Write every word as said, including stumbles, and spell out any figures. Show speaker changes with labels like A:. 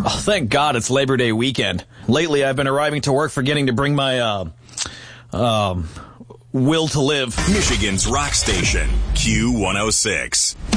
A: Oh, thank God it's Labor Day weekend. Lately, I've been arriving to work forgetting to bring my, uh, um, will to live.
B: Michigan's rock station, Q one oh six.